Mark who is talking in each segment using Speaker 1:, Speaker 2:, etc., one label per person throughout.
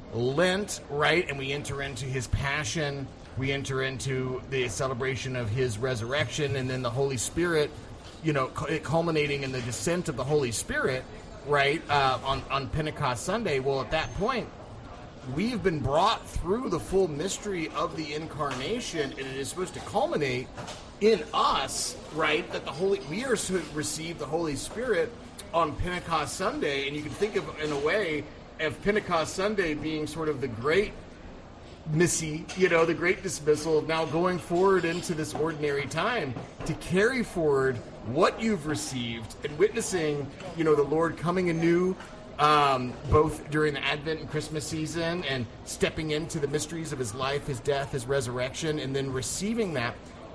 Speaker 1: Lent, right? And we enter into his passion. We enter into the celebration of his resurrection, and then the Holy Spirit, culminating in the descent of the Holy Spirit, right, on Pentecost Sunday. Well, at that point, we've been brought through the full mystery of the incarnation, and it is supposed to culminate in us, right, that we are to receive the Holy Spirit on Pentecost Sunday. And you can think of, in a way, of Pentecost Sunday being sort of the great missy, the great dismissal, now going forward into this ordinary time to carry forward what you've received and witnessing, the Lord coming anew, both during the Advent and Christmas season, and stepping into the mysteries of his life, his death, his resurrection, and then receiving the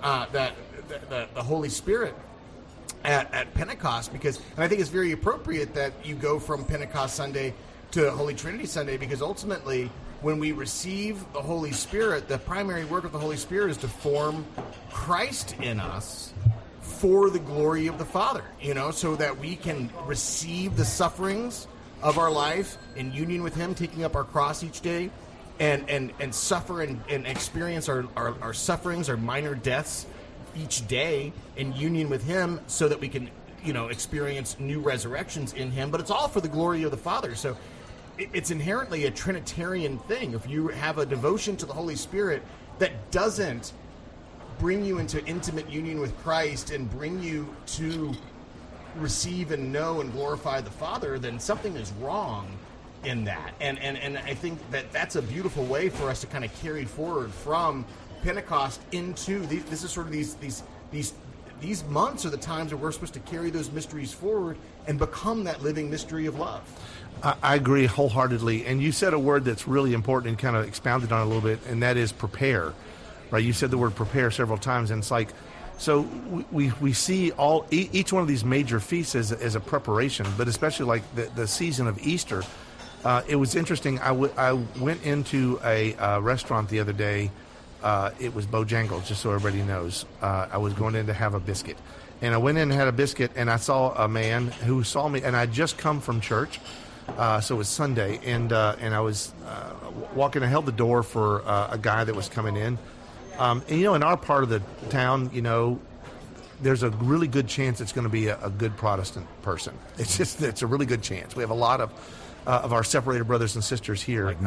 Speaker 1: Holy Spirit at Pentecost. And I think it's very appropriate that you go from Pentecost Sunday to Holy Trinity Sunday, because ultimately, when we receive the Holy Spirit, the primary work of the Holy Spirit is to form Christ in us for the glory of the Father, so that we can receive the sufferings of our life in union with him, taking up our cross each day, and suffer and experience our sufferings, our minor deaths each day in union with him, so that we can, experience new resurrections in him. But it's all for the glory of the Father. So it's inherently a Trinitarian thing. If you have a devotion to the Holy Spirit that doesn't bring you into intimate union with Christ and bring you to receive and know and glorify the Father, then something is wrong in that. And I think that's a beautiful way for us to kind of carry forward from Pentecost into this is sort of these months are the times where we're supposed to carry those mysteries forward and become that living mystery of love.
Speaker 2: I agree wholeheartedly. And you said a word that's really important and kind of expounded on it a little bit, and that is prepare. Right? You said the word prepare several times, and it's like, so we see each one of these major feasts as a preparation, but especially like the season of Easter. It was interesting. I went into a restaurant the other day. It was Bojangles, just so everybody knows. I was going in to have a biscuit. And I went in and had a biscuit, and I saw a man who saw me, and I'd just come from church. So it was Sunday, and I was walking. I held the door for a guy that was coming in. And, in our part of the town, there's a really good chance it's going to be a good Protestant person. It's a really good chance. We have a lot of our separated brothers and sisters here.
Speaker 3: Like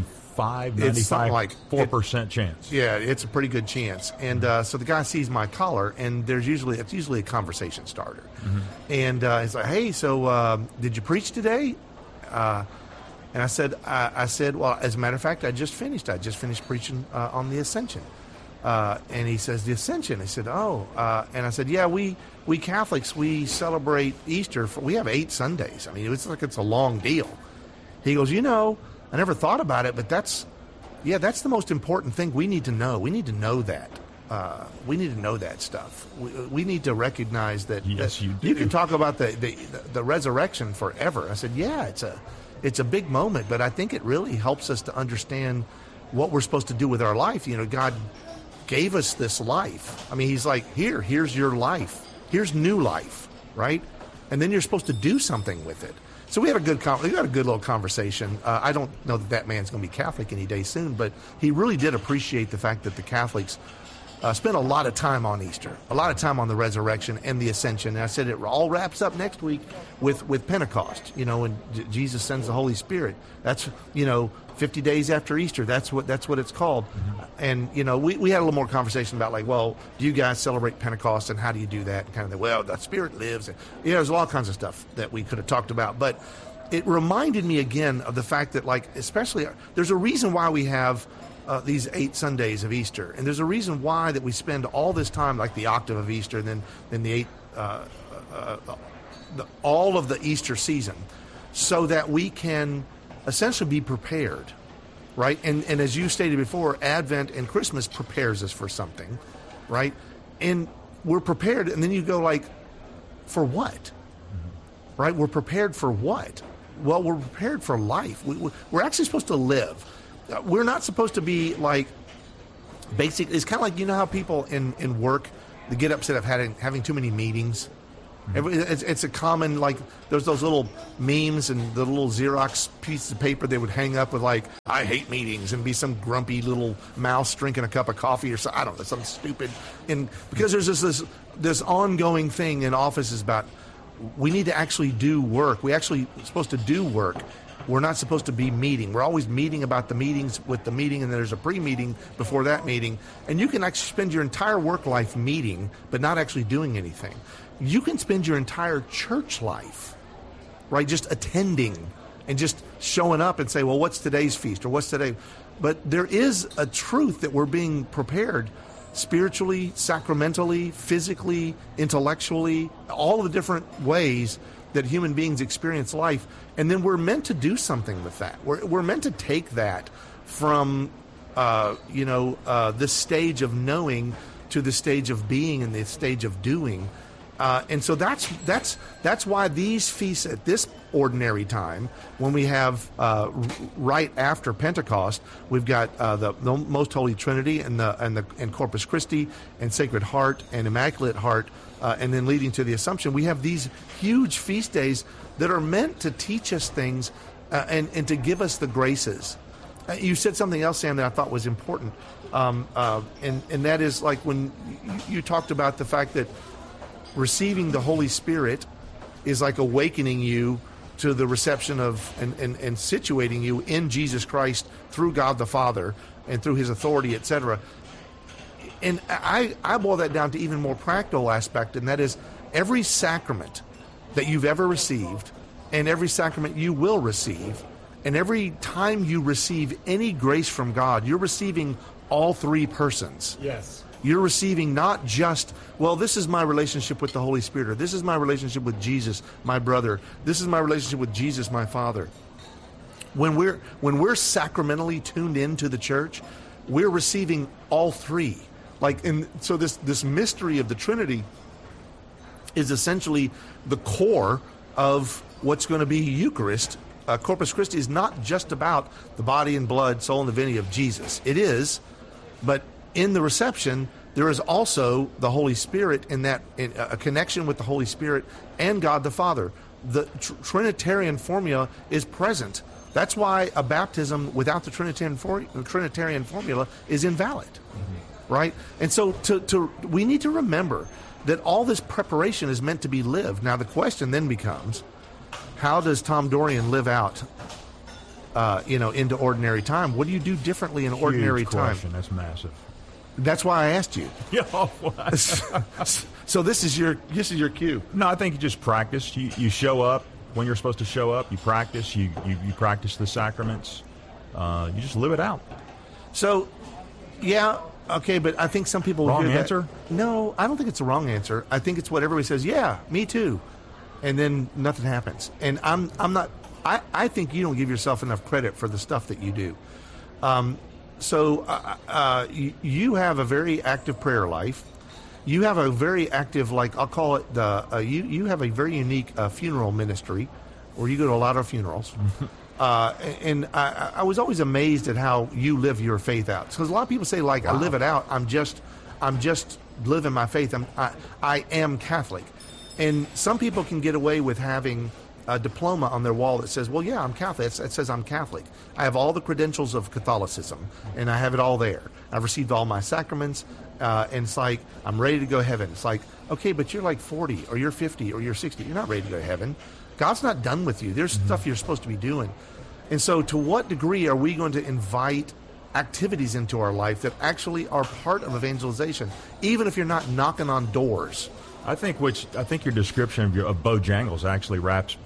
Speaker 3: 94% chance.
Speaker 2: Yeah, it's a pretty good chance. And so the guy sees my collar, and it's usually a conversation starter. Mm-hmm. And he's like, "Hey, so did you preach today?" And I said, well, as a matter of fact, I just finished preaching on the Ascension. And he says, "The Ascension?" I said, "Oh." And I said, "Yeah, we Catholics, we celebrate Easter. We have 8 Sundays. I mean, it's a long deal." He goes, "I never thought about it, but that's the most important thing we need to know. We need to know that. We need to know that stuff. We need to recognize that."
Speaker 3: Yes,
Speaker 2: that
Speaker 3: you do.
Speaker 2: You can talk about the resurrection forever. I said, "Yeah, it's a big moment, but I think it really helps us to understand what we're supposed to do with our life. God gave us this life. I mean, he's like, here's your life. Here's new life, right? And then you're supposed to do something with it." So we had a good little conversation. I don't know that man's going to be Catholic any day soon, but he really did appreciate the fact that the Catholics spent a lot of time on Easter, a lot of time on the resurrection and the Ascension. And I said it all wraps up next week with Pentecost, when Jesus sends the Holy Spirit. That's 50 days after Easter. That's what it's called. Mm-hmm. And we had a little more conversation about like, well, do you guys celebrate Pentecost, and how do you do that? And kind of the Spirit lives. And, there's all kinds of stuff that we could have talked about, but it reminded me again of the fact that, like, especially there's a reason why we have these 8 Sundays of Easter, and there's a reason why that we spend all this time, like the octave of Easter, and then the 8 all of the Easter season, so that we can essentially be prepared, right? And as you stated before, Advent and Christmas prepares us for something, right? And we're prepared, and then you go like, for what? Mm-hmm. Right? We're prepared for what? Well, we're prepared for life. We're actually supposed to live. We're not supposed to be like basic. It's kind of like, how people in work, they get upset of having too many meetings, It's a common, like, there's those little memes and the little Xerox pieces of paper they would hang up with, like, I hate meetings, and be some grumpy little mouse drinking a cup of coffee or something. I don't know, something stupid. And because there's this ongoing thing in offices about we need to actually do work. We actually supposed to do work. We're not supposed to be meeting. We're always meeting about the meetings with the meeting, and there's a pre-meeting before that meeting. And you can actually spend your entire work life meeting, but not actually doing anything. You can spend your entire church life, right, just attending and just showing up and say, well, what's today's feast, or what's today? But there is a truth that we're being prepared spiritually, sacramentally, physically, intellectually, all the different ways that human beings experience life. And then we're meant to do something with that. We're meant to take that from, this stage of knowing to the stage of being and the stage of doing. And so that's why these feasts at this ordinary time, when we have right after Pentecost, we've got the Most Holy Trinity and Corpus Christi and Sacred Heart and Immaculate Heart, and then leading to the Assumption. We have these huge feast days that are meant to teach us things and to give us the graces. You said something else, Sam, that I thought was important, and that is, like, when you talked about the fact that receiving the Holy Spirit is like awakening you to the reception of and situating you in Jesus Christ through God the Father and through His authority, etc. And I boil that down to even more practical aspect, and that is every sacrament that you've ever received and every sacrament you will receive, and every time you receive any grace from God, you're receiving all three persons.
Speaker 1: Yes.
Speaker 2: You're receiving not just, well, this is my relationship with the Holy Spirit, or this is my relationship with Jesus, my brother. This is my relationship with Jesus, my Father. When we're sacramentally tuned into the church, we're receiving all three. And so this mystery of the Trinity is essentially the core of what's going to be Eucharist. Corpus Christi is not just about the body and blood, soul and divinity of Jesus. It is, but in the reception, there is also the Holy Spirit, in that a connection with the Holy Spirit and God the Father. The Trinitarian formula is present. That's why a baptism without the Trinitarian formula is invalid, right? And so we need to remember that all this preparation is meant to be lived. Now the question then becomes, how does Tom Dorian live out into ordinary time? What do you do differently in ordinary time?
Speaker 3: That's massive.
Speaker 2: That's why I asked you.
Speaker 3: Yeah.
Speaker 2: So this is your cue.
Speaker 3: No, I think you just practice. You show up when you're supposed to show up. You practice. You practice the sacraments. You just live it out.
Speaker 2: So, yeah, okay, but I think some people
Speaker 3: wrong
Speaker 2: hear
Speaker 3: answer.
Speaker 2: That. No, I don't think it's a wrong answer. I think it's what everybody says. Yeah, me too, and then nothing happens. And I'm not. I think you don't give yourself enough credit for the stuff that you do. So you have a very active prayer life. You have a very active, I'll call it you have a very unique funeral ministry, where you go to a lot of funerals. And I was always amazed at how you live your faith out. Because a lot of people say, I live it out. I'm just living my faith. I am Catholic. And some people can get away with having a diploma on their wall that says, well, yeah, I'm Catholic. It says I'm Catholic. I have all the credentials of Catholicism, and I have it all there. I've received all my sacraments, and it's like, I'm ready to go to heaven. It's like, okay, but you're 40, or you're 50, or you're 60. You're not ready to go to heaven. God's not done with you. There's stuff you're supposed to be doing. And so to what degree are we going to invite activities into our life that actually are part of evangelization, even if you're not knocking on doors?
Speaker 3: I think your description of Bojangles actually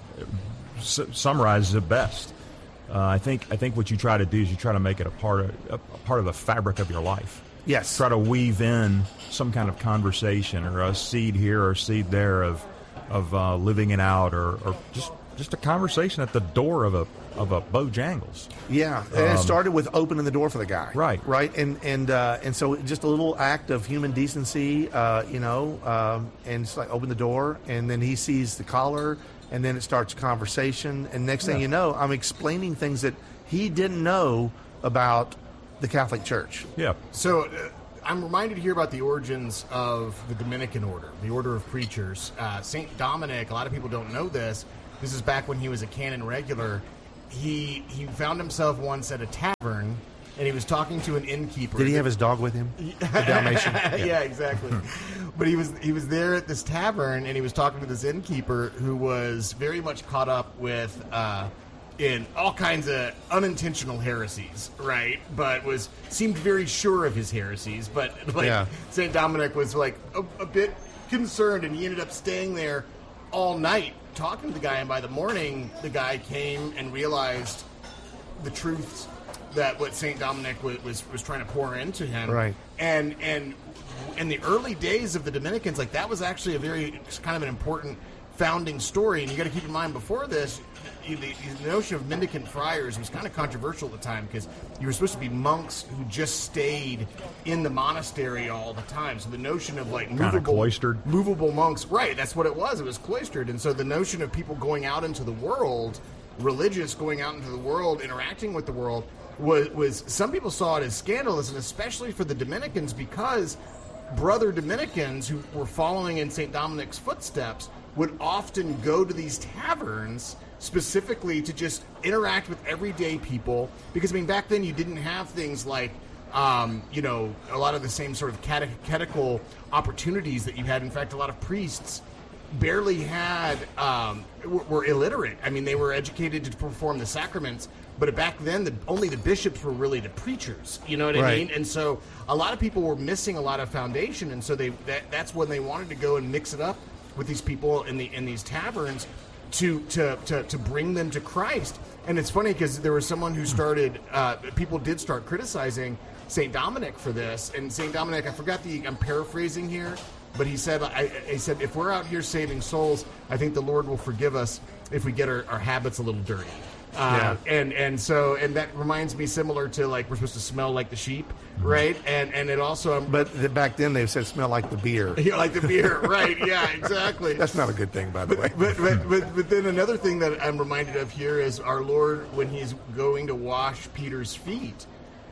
Speaker 3: summarizes it best. I think what you try to do is you try to make it a part of the fabric of your life.
Speaker 2: Yes.
Speaker 3: Try to weave in some kind of conversation, or a seed here or a seed there of living it out, or just a conversation at the door of a Bojangles. Yeah,
Speaker 2: and it started with opening the door for the guy.
Speaker 3: Right,
Speaker 2: and so just a little act of human decency, and it's like open the door, and then he sees the collar, and then it starts a conversation, and next thing you know, I'm explaining things that he didn't know about the Catholic Church.
Speaker 3: Yeah.
Speaker 1: So I'm reminded here about the origins of the Dominican order, the order of preachers. St. Dominic, a lot of people don't know this. This is back when he was a canon regular. He found himself once at a tavern, and he was talking to an innkeeper.
Speaker 2: Did he have his dog with him? The Dalmatian?
Speaker 1: Yeah, exactly. But he was there at this tavern, and he was talking to this innkeeper who was very much caught up with in all kinds of unintentional heresies, right? But seemed very sure of his heresies. But St. Dominic was like a bit concerned, and he ended up staying there all night talking to the guy. And by the morning, the guy came and realized the truths that what St. Dominic was trying to pour into him.
Speaker 2: Right.
Speaker 1: And in the early days of the Dominicans, like, that was actually a very kind of an important founding story. And you got to keep in mind, before this, the notion of mendicant friars was kind of controversial at the time, because you were supposed to be monks who just stayed in the monastery all the time. So the notion of like movable monks, right? That's what it was. It was cloistered. And so the notion of people going out into the world, religious going out into the world, interacting with the world, was some people saw it as scandalous, and especially for the Dominicans, because brother Dominicans who were following in St. Dominic's footsteps would often go to these taverns specifically to just interact with everyday people. Because, I mean, back then you didn't have things like, a lot of the same sort of catechetical opportunities that you had. In fact, a lot of priests barely had, were illiterate. I mean, they were educated to perform the sacraments, but back then only the bishops were really the preachers. You know what I mean? And so a lot of people were missing a lot of foundation, and so that's when they wanted to go and mix it up with these people in these taverns to bring them to Christ. And it's funny because there was someone who started, people did start criticizing St. Dominic for this. And St. Dominic, I'm paraphrasing here, but he said, if we're out here saving souls, I think the Lord will forgive us if we get our habits a little dirty. And that reminds me similar to, like, we're supposed to smell like the sheep, right? And it also...
Speaker 2: But back then they said smell like the beer.
Speaker 1: Yeah, like the beer, right, yeah, exactly.
Speaker 2: That's not a good thing, by the way.
Speaker 1: But then another thing that I'm reminded of here is our Lord, when he's going to wash Peter's feet.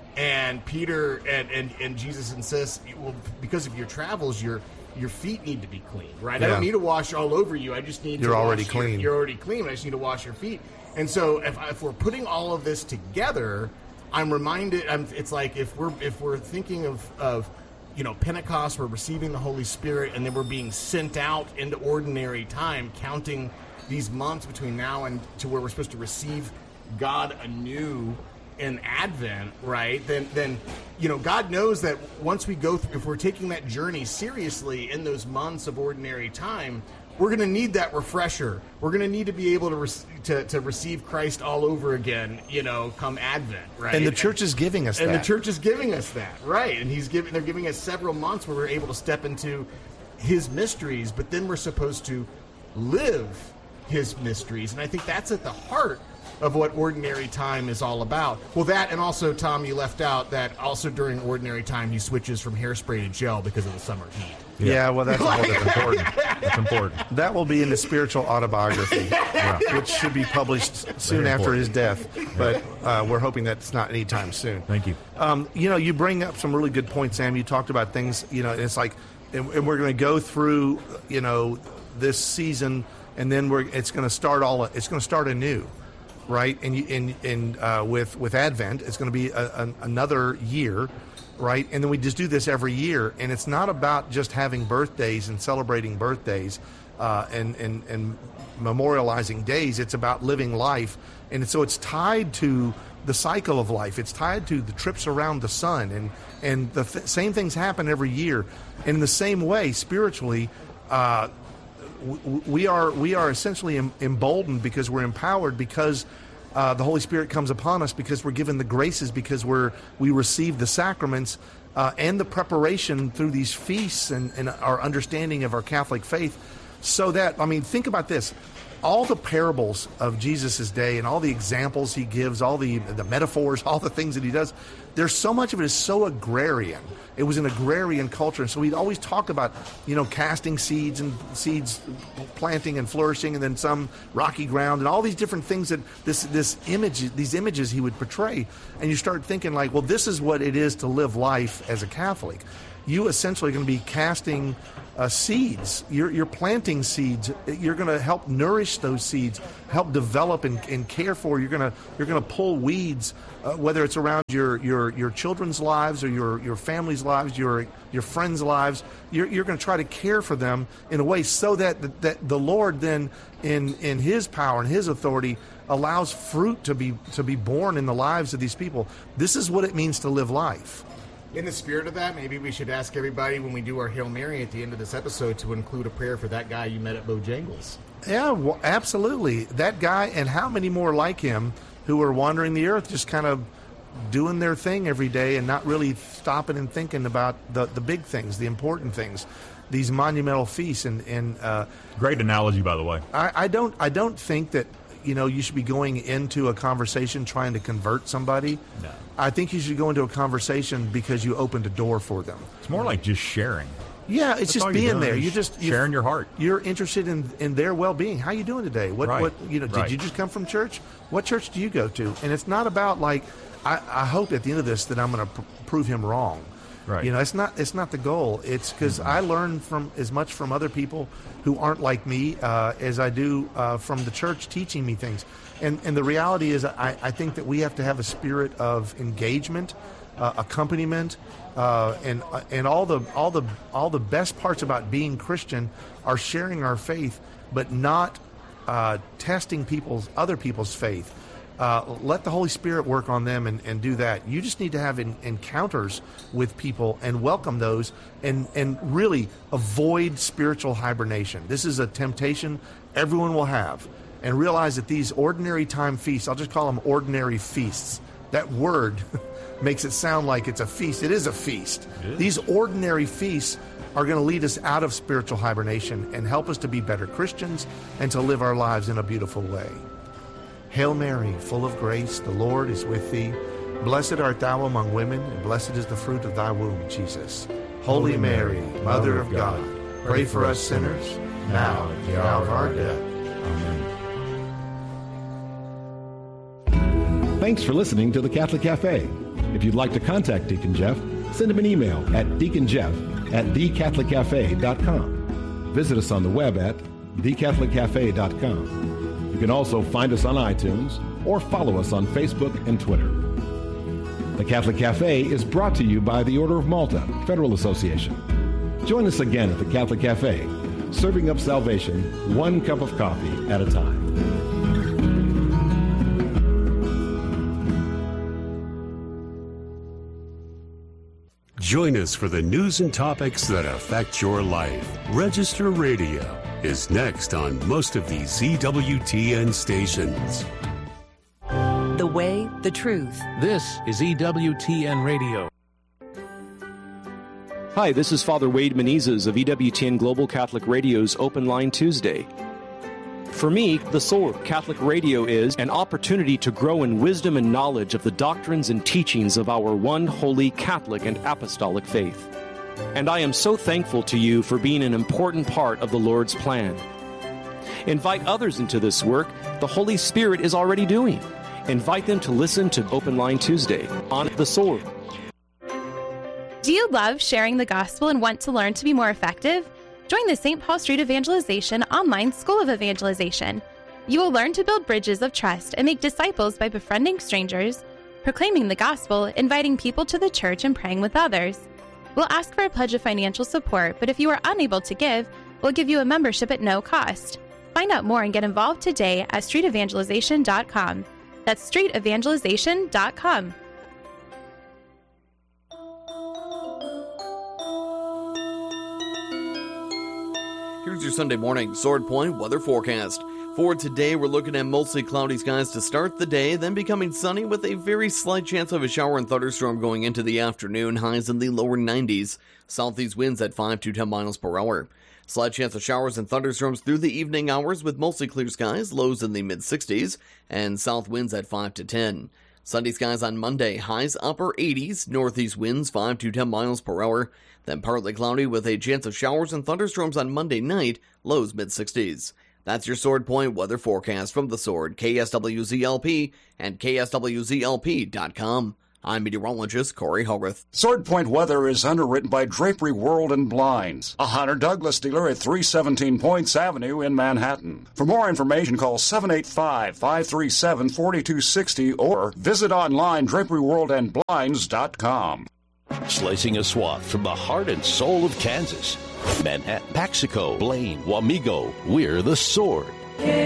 Speaker 1: And Peter and Jesus insists, well, because of your travels, your feet need to be clean, right? Yeah. I don't need to wash all over you. I just need
Speaker 2: You're already clean.
Speaker 1: You're already clean. I just need to wash your feet. And so if we're putting all of this together, I'm reminded. It's like if we're thinking of Pentecost, we're receiving the Holy Spirit, and then we're being sent out into ordinary time, counting these months between now and to where we're supposed to receive God anew in Advent, right? Then God knows that once we go through, if we're taking that journey seriously in those months of ordinary time, we're going to need that refresher. We're going to need to be able to receive Christ all over again, come Advent, right?
Speaker 2: And the church is giving us that.
Speaker 1: And the church is giving us that, right? And they're giving us several months where we're able to step into his mysteries, but then we're supposed to live his mysteries. And I think that's at the heart of what ordinary time is all about. Well, that, and also, Tom, you left out that also during ordinary time he switches from hairspray to gel because of the summer heat.
Speaker 2: Yeah, well, that's
Speaker 3: important. That's important.
Speaker 2: That will be in the spiritual autobiography, which should be published soon after his death. But we're hoping that's not anytime soon.
Speaker 3: Thank you.
Speaker 2: You bring up some really good points, Sam. You talked about things, it's like, and we're going to go through, this season, and then it's going to start anew, right? And with Advent, it's going to be another year. Right, and then we just do this every year, and it's not about just having birthdays and celebrating birthdays and memorializing days. It's about living life, and so it's tied to the cycle of life. It's tied to the trips around the sun, and the same things happen every year. And in the same way, spiritually, we are essentially emboldened because we're empowered because. The Holy Spirit comes upon us because we're given the graces, because we receive the sacraments and the preparation through these feasts and our understanding of our Catholic faith. So that, think about this. all the parables of Jesus' day and all the examples he gives, all the metaphors, all the things that he does, there's so much of it is so agrarian. It was an agrarian culture. And so he'd always talk about, casting seeds and seeds planting and flourishing, and then some rocky ground and all these different things that these images he would portray. And you start thinking like, well, this is what it is to live life as a Catholic. You essentially are going to be casting seeds. You're planting seeds. You're going to help nourish those seeds, help develop and care for. You're going to pull weeds, whether it's around your children's lives or your family's lives, your friends' lives. You're going to try to care for them in a way so that the Lord then, in His power and His authority, allows fruit to be born in the lives of these people. This is what it means to live life.
Speaker 1: In the spirit of that, maybe we should ask everybody when we do our Hail Mary at the end of this episode to include a prayer for that guy you met at Bojangles.
Speaker 2: Yeah, well, absolutely. That guy and how many more like him who are wandering the earth just kind of doing their thing every day and not really stopping and thinking about the big things, the important things, these monumental feasts. And
Speaker 3: great analogy, by the way.
Speaker 2: I don't think that you should be going into a conversation trying to convert somebody.
Speaker 3: No.
Speaker 2: I think you should go into a conversation because you opened a door for them.
Speaker 3: It's more like just sharing.
Speaker 2: Yeah, it's
Speaker 3: That's
Speaker 2: just being there. You're just
Speaker 3: sharing your heart.
Speaker 2: You're interested in their well-being. How you doing today? Did you just come from church? What church do you go to? And it's not about like I hope at the end of this that I'm going to prove him wrong.
Speaker 3: Right.
Speaker 2: It's not the goal. It's because I learn from as much from other people who aren't like me as I do from the church teaching me things. And the reality is, I think that we have to have a spirit of engagement, accompaniment, and all the best parts about being Christian are sharing our faith, but not testing other people's faith. Let the Holy Spirit work on them and do that. You just need to have encounters with people and welcome those and really avoid spiritual hibernation. This is a temptation everyone will have. And realize that these ordinary time feasts, I'll just call them ordinary feasts. That word makes it sound like it's a feast. It is a feast. These ordinary feasts are going to lead us out of spiritual hibernation and help us to be better Christians and to live our lives in a beautiful way. Hail Mary, full of grace, the Lord is with thee. Blessed art thou among women, and blessed is the fruit of thy womb, Jesus. Holy Mary, Mother of God, pray for us sinners, now and at the hour of our death. Amen.
Speaker 4: Thanks for listening to The Catholic Cafe. If you'd like to contact Deacon Jeff, send him an email at deaconjeff@thecatholiccafe.com. Visit us on the web at thecatholiccafe.com. You can also find us on iTunes or follow us on Facebook and Twitter. The Catholic Cafe is brought to you by the Order of Malta Federal Association. Join us again at the Catholic Cafe, serving up salvation one cup of coffee at a time.
Speaker 5: Join us for the news and topics that affect your life. Register Radio is next on most of these EWTN stations.
Speaker 6: The way, the truth.
Speaker 7: This is EWTN Radio.
Speaker 8: Hi, this is Father Wade Menezes of EWTN Global Catholic Radio's Open Line Tuesday. For me, the soul of Catholic Radio is an opportunity to grow in wisdom and knowledge of the doctrines and teachings of our one holy Catholic and apostolic faith. And I am so thankful to you for being an important part of the Lord's plan. Invite others into this work the Holy Spirit is already doing. Invite them to listen to Open Line Tuesday on The Sword.
Speaker 9: Do you love sharing the gospel and want to learn to be more effective? Join the St. Paul Street Evangelization Online School of Evangelization. You will learn to build bridges of trust and make disciples by befriending strangers, proclaiming the gospel, inviting people to the church, and praying with others. We'll ask for a pledge of financial support, but if you are unable to give, we'll give you a membership at no cost. Find out more and get involved today at streetevangelization.com. That's streetevangelization.com.
Speaker 10: Here's your Sunday morning Sword Point weather forecast. For today, we're looking at mostly cloudy skies to start the day, then becoming sunny with a very slight chance of a shower and thunderstorm going into the afternoon, highs in the lower 90s. Southeast winds at 5 to 10 miles per hour. Slight chance of showers and thunderstorms through the evening hours with mostly clear skies, lows in the mid-60s, and south winds at 5 to 10. Sunny skies on Monday, highs upper 80s, northeast winds 5 to 10 miles per hour, then partly cloudy with a chance of showers and thunderstorms on Monday night, lows mid-60s. That's your Sword Point weather forecast from The Sword, KSWZLP, and KSWZLP.com. I'm meteorologist Corey Hogarth.
Speaker 11: Sword Point weather is underwritten by Drapery World and Blinds, a Hunter Douglas dealer at 317 Points Avenue in Manhattan. For more information, call 785-537-4260 or visit online draperyworldandblinds.com.
Speaker 12: Slicing a swath from the heart and soul of Kansas. Manhattan, Paxico, Blaine, Wamego, we're The Sword.